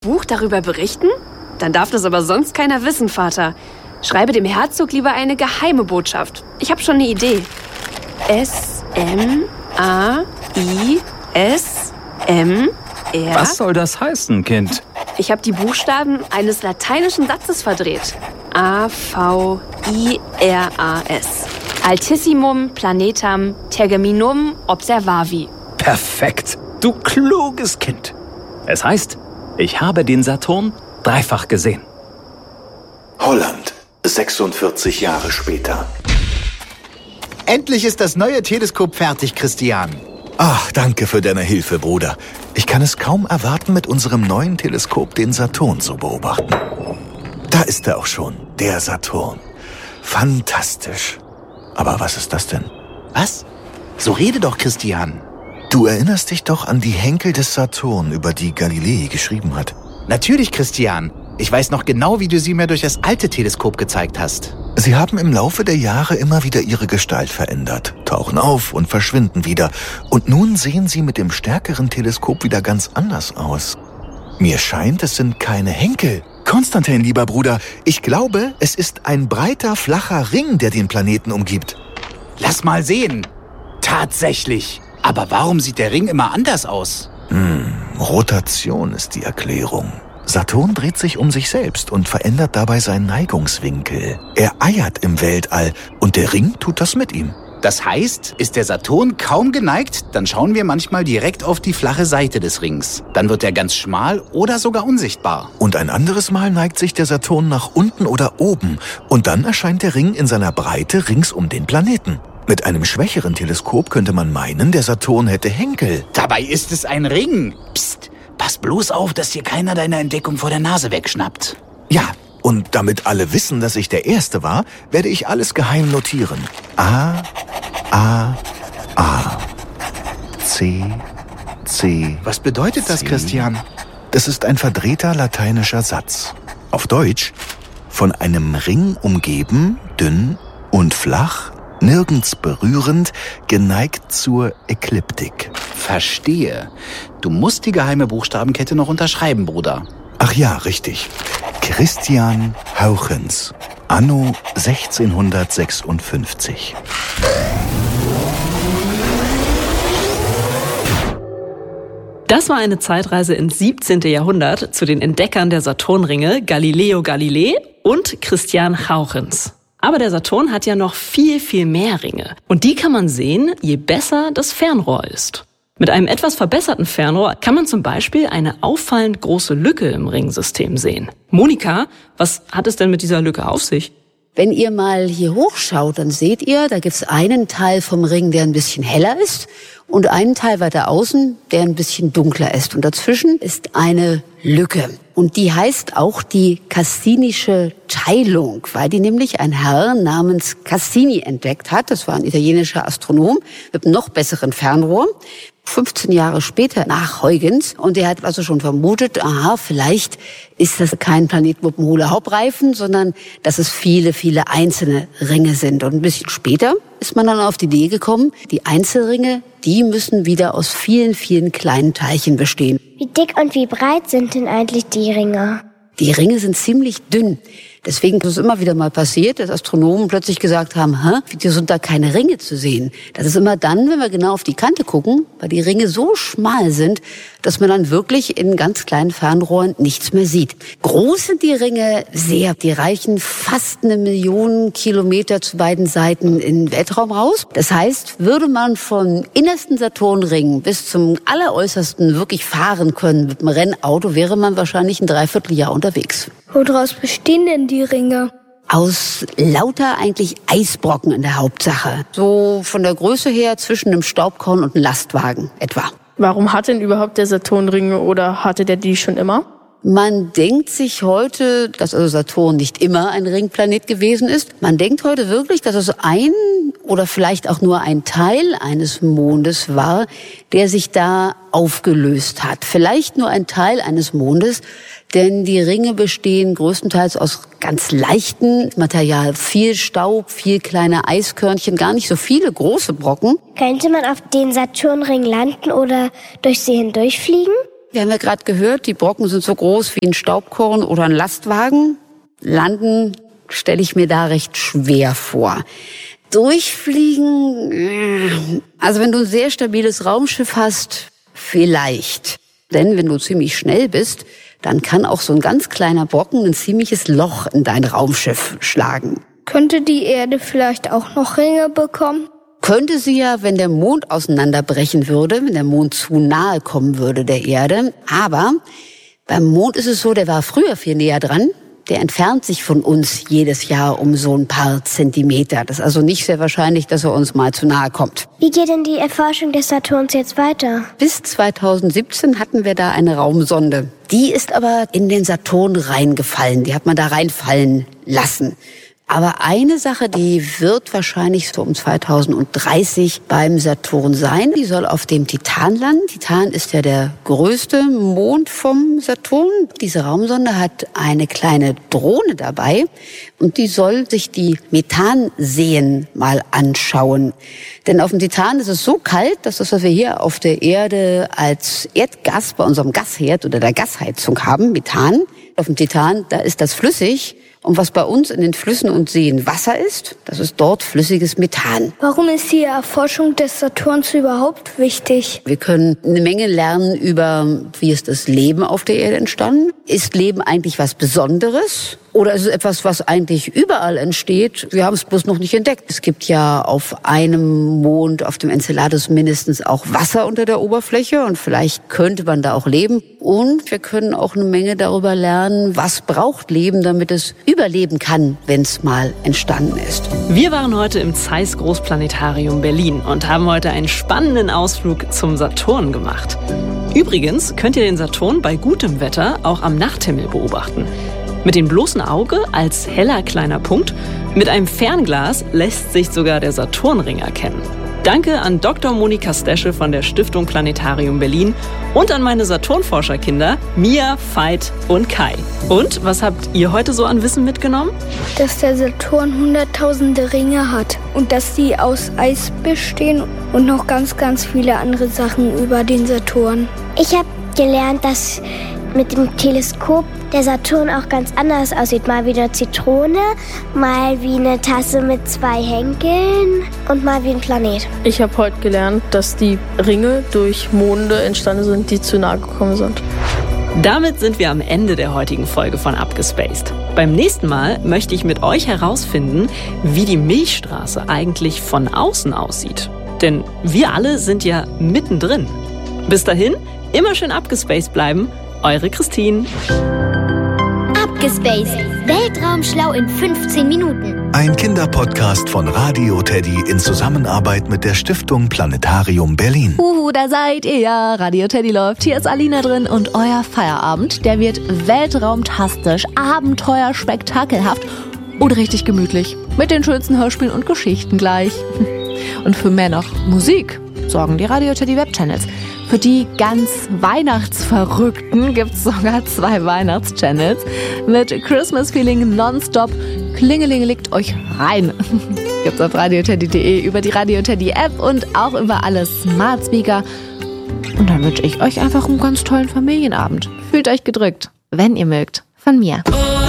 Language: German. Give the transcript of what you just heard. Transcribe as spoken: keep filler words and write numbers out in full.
Buch darüber berichten? Dann darf das aber sonst keiner wissen, Vater. Schreibe dem Herzog lieber eine geheime Botschaft. Ich habe schon eine Idee. S M A I S M R. Was soll das heißen, Kind? Ich habe die Buchstaben eines lateinischen Satzes verdreht. A V I R A S. Altissimum planetam terminum observavi. Perfekt. Du kluges Kind. Es heißt, ich habe den Saturn dreifach gesehen. Holland, sechsundvierzig Jahre später. Endlich ist das neue Teleskop fertig, Christian. Ach, danke für deine Hilfe, Bruder. Ich kann es kaum erwarten, mit unserem neuen Teleskop den Saturn zu beobachten. Da ist er auch schon, der Saturn. Fantastisch. Aber was ist das denn? Was? So rede doch, Christian. Du erinnerst dich doch an die Henkel des Saturn, über die Galilei geschrieben hat. Natürlich, Christian. Ich weiß noch genau, wie du sie mir durch das alte Teleskop gezeigt hast. Sie haben im Laufe der Jahre immer wieder ihre Gestalt verändert, tauchen auf und verschwinden wieder. Und nun sehen sie mit dem stärkeren Teleskop wieder ganz anders aus. Mir scheint, es sind keine Henkel. Konstantin, lieber Bruder, ich glaube, es ist ein breiter, flacher Ring, der den Planeten umgibt. Lass mal sehen. Tatsächlich. Aber warum sieht der Ring immer anders aus? Hm, Rotation ist die Erklärung. Saturn dreht sich um sich selbst und verändert dabei seinen Neigungswinkel. Er eiert im Weltall und der Ring tut das mit ihm. Das heißt, ist der Saturn kaum geneigt, dann schauen wir manchmal direkt auf die flache Seite des Rings. Dann wird er ganz schmal oder sogar unsichtbar. Und ein anderes Mal neigt sich der Saturn nach unten oder oben und dann erscheint der Ring in seiner Breite rings um den Planeten. Mit einem schwächeren Teleskop könnte man meinen, der Saturn hätte Henkel. Dabei ist es ein Ring. Psst, pass bloß auf, dass dir keiner deine Entdeckung vor der Nase wegschnappt. Ja, und damit alle wissen, dass ich der Erste war, werde ich alles geheim notieren. A, A, A. C, C. Was bedeutet das, C. Christian? Das ist ein verdrehter lateinischer Satz. Auf Deutsch: von einem Ring umgeben, dünn und flach, nirgends berührend, geneigt zur Ekliptik. Verstehe. Du musst die geheime Buchstabenkette noch unterschreiben, Bruder. Ach ja, richtig. Christian Hauchens, anno sechzehnhundertsechsundfünfzig. Das war eine Zeitreise ins siebzehnten Jahrhundert zu den Entdeckern der Saturnringe Galileo Galilei und Christian Hauchens. Aber der Saturn hat ja noch viel, viel mehr Ringe. Und die kann man sehen, je besser das Fernrohr ist. Mit einem etwas verbesserten Fernrohr kann man zum Beispiel eine auffallend große Lücke im Ringsystem sehen. Monika, was hat es denn mit dieser Lücke auf sich? Wenn ihr mal hier hochschaut, dann seht ihr, da gibt's einen Teil vom Ring, der ein bisschen heller ist und einen Teil weiter außen, der ein bisschen dunkler ist. Und dazwischen ist eine Lücke. Und die heißt auch die Cassinische Teilung, weil die nämlich ein Herr namens Cassini entdeckt hat. Das war ein italienischer Astronom mit einem noch besseren Fernrohr. fünfzehn Jahre später nach Huygens. Und er hat also schon vermutet, aha, vielleicht ist das kein Planet mit einem hohlen Hauptreifen, sondern dass es viele, viele einzelne Ringe sind. Und ein bisschen später ist man dann auf die Idee gekommen, die Einzelringe, die müssen wieder aus vielen, vielen kleinen Teilchen bestehen. Wie dick und wie breit sind denn eigentlich die Ringe? Die Ringe sind ziemlich dünn. Deswegen ist es immer wieder mal passiert, dass Astronomen plötzlich gesagt haben, hä, wieso sind da keine Ringe zu sehen? Das ist immer dann, wenn wir genau auf die Kante gucken, weil die Ringe so schmal sind, dass man dann wirklich in ganz kleinen Fernrohren nichts mehr sieht. Groß sind die Ringe sehr. Die reichen fast eine Million Kilometer zu beiden Seiten in den Weltraum raus. Das heißt, würde man vom innersten Saturnring bis zum alleräußersten wirklich fahren können mit einem Rennauto, wäre man wahrscheinlich ein Dreivierteljahr unterwegs. Woraus bestehen denn die Ringe? Aus lauter eigentlich Eisbrocken in der Hauptsache. So von der Größe her zwischen einem Staubkorn und einem Lastwagen etwa. Warum hat denn überhaupt der Saturn Ringe oder hatte der die schon immer? Man denkt sich heute, dass also Saturn nicht immer ein Ringplanet gewesen ist. Man denkt heute wirklich, dass es ein oder vielleicht auch nur ein Teil eines Mondes war, der sich da aufgelöst hat. Vielleicht nur ein Teil eines Mondes, denn die Ringe bestehen größtenteils aus ganz leichtem Material. Viel Staub, viel kleine Eiskörnchen, gar nicht so viele große Brocken. Könnte man auf den Saturnring landen oder durch sie hindurchfliegen? Wir haben ja gerade gehört, die Brocken sind so groß wie ein Staubkorn oder ein Lastwagen. Landen stelle ich mir da recht schwer vor. Durchfliegen, also wenn du ein sehr stabiles Raumschiff hast, vielleicht. Denn wenn du ziemlich schnell bist, dann kann auch so ein ganz kleiner Brocken ein ziemliches Loch in dein Raumschiff schlagen. Könnte die Erde vielleicht auch noch Ringe bekommen? Könnte sie ja, wenn der Mond auseinanderbrechen würde, wenn der Mond zu nahe kommen würde der Erde. Aber beim Mond ist es so, der war früher viel näher dran. Der entfernt sich von uns jedes Jahr um so ein paar Zentimeter. Das ist also nicht sehr wahrscheinlich, dass er uns mal zu nahe kommt. Wie geht denn die Erforschung des Saturns jetzt weiter? Bis zweitausendsiebzehn hatten wir da eine Raumsonde. Die ist aber in den Saturn reingefallen. Die hat man da reinfallen lassen. Aber eine Sache, die wird wahrscheinlich so um zweitausenddreißig beim Saturn sein. Die soll auf dem Titan landen. Titan ist ja der größte Mond vom Saturn. Diese Raumsonde hat eine kleine Drohne dabei und die soll sich die Methanseen mal anschauen. Denn auf dem Titan ist es so kalt, dass das, was wir hier auf der Erde als Erdgas bei unserem Gasherd oder der Gasheizung haben, Methan, auf dem Titan, da ist das flüssig. Und was bei uns in den Flüssen und Seen Wasser ist, das ist dort flüssiges Methan. Warum ist die Erforschung des Saturns überhaupt wichtig? Wir können eine Menge lernen über, wie ist das Leben auf der Erde entstanden. Ist Leben eigentlich was Besonderes? Oder ist es etwas, was eigentlich überall entsteht? Wir haben es bloß noch nicht entdeckt. Es gibt ja auf einem Mond, auf dem Enceladus mindestens auch Wasser unter der Oberfläche und vielleicht könnte man da auch leben. Und wir können auch eine Menge darüber lernen, was braucht Leben, damit es überleben kann, wenn es mal entstanden ist. Wir waren heute im Zeiss Großplanetarium Berlin und haben heute einen spannenden Ausflug zum Saturn gemacht. Übrigens könnt ihr den Saturn bei gutem Wetter auch am Nachthimmel beobachten. Mit dem bloßen Auge als heller kleiner Punkt. Mit einem Fernglas lässt sich sogar der Saturnring erkennen. Danke an Doktor Monika Stesche von der Stiftung Planetarium Berlin und an meine Saturnforscherkinder Mia, Veit und Kai. Und was habt ihr heute so an Wissen mitgenommen? Dass der Saturn hunderttausende Ringe hat und dass die aus Eis bestehen und noch ganz, ganz viele andere Sachen über den Saturn. Ich habe gelernt, dass mit dem Teleskop der Saturn auch ganz anders aussieht. Mal wie eine Zitrone, mal wie eine Tasse mit zwei Henkeln und mal wie ein Planet. Ich habe heute gelernt, dass die Ringe durch Monde entstanden sind, die zu nahe gekommen sind. Damit sind wir am Ende der heutigen Folge von Abgespaced. Beim nächsten Mal möchte ich mit euch herausfinden, wie die Milchstraße eigentlich von außen aussieht. Denn wir alle sind ja mittendrin. Bis dahin, immer schön abgespaced bleiben. Eure Christine. Abgespaced. Weltraumschlau in fünfzehn Minuten. Ein Kinderpodcast von Radio Teddy in Zusammenarbeit mit der Stiftung Planetarium Berlin. Uhu, da seid ihr ja. Radio Teddy läuft. Hier ist Alina drin und euer Feierabend, der wird weltraumtastisch, abenteuerspektakelhaft und richtig gemütlich. Mit den schönsten Hörspielen und Geschichten gleich. Und für mehr noch Musik sorgen die Radio Teddy Webchannels. Für die ganz Weihnachtsverrückten gibt's sogar zwei Weihnachtschannels mit Christmas Feeling nonstop. Klingelingelickt euch rein. Gibt's auf radioteddy punkt de, über die Radio Teddy App und auch über alle Smart Speaker. Und dann wünsche ich euch einfach einen ganz tollen Familienabend. Fühlt euch gedrückt, wenn ihr mögt, von mir.